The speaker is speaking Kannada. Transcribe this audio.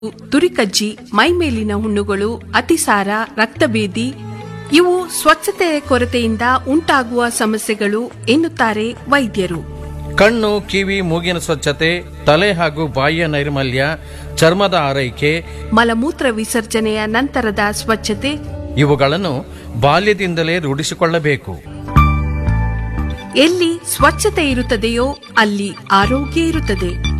ತುರಿಕಜ್ಜಿ, ಮೈಮೇಲಿನ ಹುಣ್ಣುಗಳು, ಅತಿಸಾರ, ರಕ್ತಭೇದಿ ಇವು ಸ್ವಚ್ಛತೆಯ ಕೊರತೆಯಿಂದ ಉಂಟಾಗುವ ಸಮಸ್ಯೆಗಳು ಎನ್ನುತ್ತಾರೆ ವೈದ್ಯರು. ಕಣ್ಣು, ಕಿವಿ, ಮೂಗಿನ ಸ್ವಚ್ಛತೆ, ತಲೆ ಹಾಗೂ ಬಾಯಿಯ ನೈರ್ಮಲ್ಯ, ಚರ್ಮದ ಆರೈಕೆ, ಮಲಮೂತ್ರ ವಿಸರ್ಜನೆಯ ನಂತರದ ಸ್ವಚ್ಛತೆ ಇವುಗಳನ್ನು ಬಾಲ್ಯದಿಂದಲೇ ರೂಢಿಸಿಕೊಳ್ಳಬೇಕು. ಎಲ್ಲಿ ಸ್ವಚ್ಛತೆ ಇರುತ್ತದೆಯೋ ಅಲ್ಲಿ ಆರೋಗ್ಯ ಇರುತ್ತದೆ.